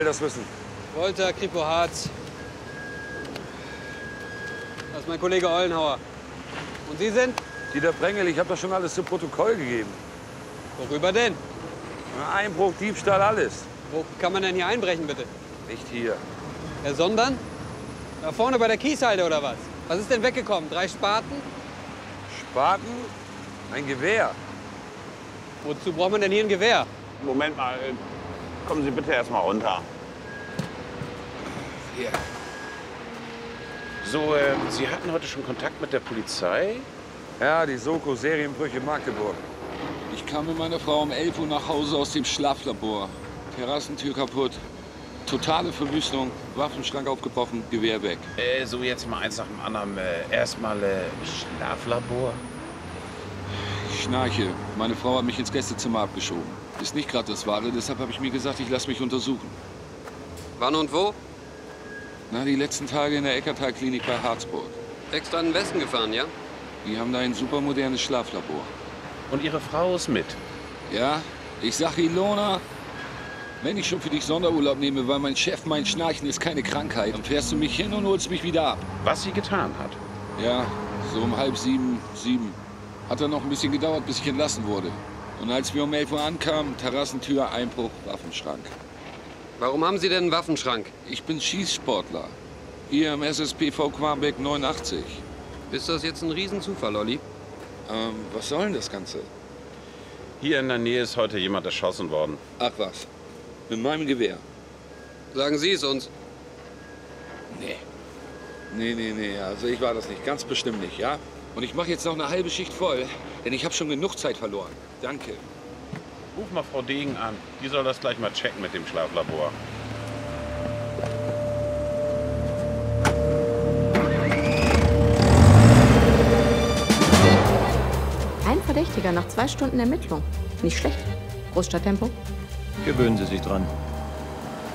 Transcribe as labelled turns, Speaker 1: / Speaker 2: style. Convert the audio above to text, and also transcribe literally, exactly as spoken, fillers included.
Speaker 1: das wissen?
Speaker 2: Wolter, Kripo Harz. Das ist mein Kollege Ollenhauer. Und Sie sind?
Speaker 1: Dieter Brengel, ich habe doch schon alles zu Protokoll gegeben.
Speaker 2: Worüber denn?
Speaker 1: Einbruch, Diebstahl, alles.
Speaker 2: Wo kann man denn hier einbrechen, bitte?
Speaker 1: Nicht hier.
Speaker 2: Ja, sondern? Da vorne bei der Kieshalde oder was? Was ist denn weggekommen? Drei Spaten?
Speaker 1: Spaten? Ein Gewehr.
Speaker 2: Wozu braucht man denn hier ein Gewehr?
Speaker 3: Moment mal, kommen Sie bitte erst mal runter.
Speaker 4: Hier. So, äh, Sie hatten heute schon Kontakt mit der Polizei?
Speaker 1: Ja, die Soko, Serienbrüche Magdeburg.
Speaker 5: Ich kam mit meiner Frau um elf Uhr nach Hause aus dem Schlaflabor. Terrassentür kaputt, totale Verwüstung, Waffenschrank aufgebrochen, Gewehr weg.
Speaker 4: Äh, so jetzt mal eins nach dem anderen. Äh, Erstmal äh, Schlaflabor.
Speaker 5: Ich schnarche. Meine Frau hat mich ins Gästezimmer abgeschoben. Ist nicht gerade das Wahre, deshalb habe ich mir gesagt, ich lasse mich untersuchen.
Speaker 2: Wann und wo?
Speaker 5: Na, die letzten Tage in der Eckertal-Klinik bei Harzburg.
Speaker 2: Extra in den Westen gefahren, ja?
Speaker 5: Die haben da ein supermodernes Schlaflabor.
Speaker 4: Und Ihre Frau ist mit?
Speaker 5: Ja, ich sag Ilona, wenn ich schon für dich Sonderurlaub nehme, weil mein Chef meint, Schnarchen ist keine Krankheit, dann fährst du mich hin und holst mich wieder ab.
Speaker 4: Was sie getan hat?
Speaker 5: Ja, so um halb sieben, sieben. Hat dann noch ein bisschen gedauert, bis ich entlassen wurde. Und als wir um elf Uhr ankamen, Terrassentür, Einbruch, Waffenschrank.
Speaker 2: Warum haben Sie denn einen Waffenschrank?
Speaker 5: Ich bin Schießsportler. Hier im S S P V Quarbeck neunundachtzig.
Speaker 2: Ist das jetzt ein Riesenzufall, Olli?
Speaker 5: Ähm, was soll denn das Ganze?
Speaker 4: Hier in der Nähe ist heute jemand erschossen worden.
Speaker 5: Ach was, mit meinem Gewehr.
Speaker 2: Sagen Sie es uns.
Speaker 5: Nee. Nee, nee, nee, also ich war das nicht, ganz bestimmt nicht, ja? Und ich mache jetzt noch eine halbe Schicht voll, denn ich habe schon genug Zeit verloren. Danke.
Speaker 4: Ruf mal Frau Degen an. Die soll das gleich mal checken mit dem Schlaflabor.
Speaker 6: Ein Verdächtiger nach zwei Stunden Ermittlung. Nicht schlecht. Großstadttempo.
Speaker 7: Gewöhnen Sie sich dran.